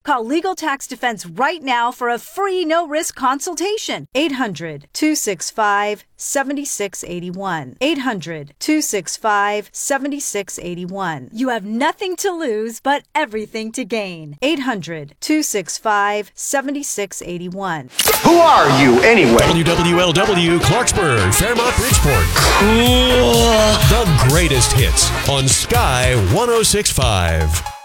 Call Legal Tax Defense right now for a free no-risk consultation. 800-265-7681. 800-265-7681. You have nothing to lose but everything to gain. 800-265-7681. Who are you, anyway? WWLW, Clarksburg, Fairmont, Bridgeport. Cool. The greatest hits on Sky 106.5.